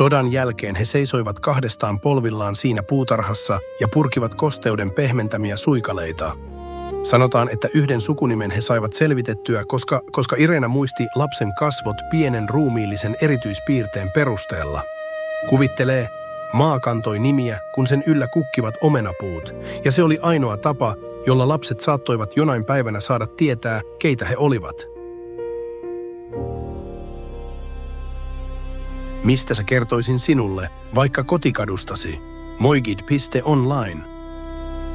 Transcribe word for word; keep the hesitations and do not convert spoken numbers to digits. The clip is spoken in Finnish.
Sodan jälkeen he seisoivat kahdestaan polvillaan siinä puutarhassa ja purkivat kosteuden pehmentämiä suikaleita. Sanotaan, että yhden sukunimen he saivat selvitettyä, koska, koska Irena muisti lapsen kasvot pienen ruumiillisen erityispiirteen perusteella. Kuvittelee, maa kantoi nimiä, kun sen yllä kukkivat omenapuut, ja se oli ainoa tapa, jolla lapset saattoivat jonain päivänä saada tietää, keitä he olivat. Mistä sä kertoisin sinulle, vaikka kotikadustasi? Moigid piste online.